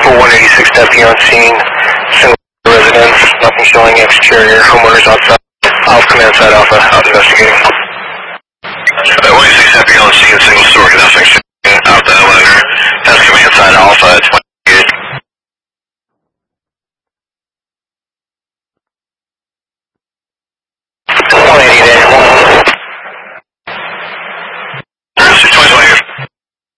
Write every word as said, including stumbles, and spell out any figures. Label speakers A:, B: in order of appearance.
A: Alpha one eighty-six deputy on scene, single residence, nothing showing exterior, homeowners outside. Alpha command side Alpha, out investigating.
B: Uh, one eighty-six deputy on scene, single story, nothing showing out the elevator. That's command side Alpha.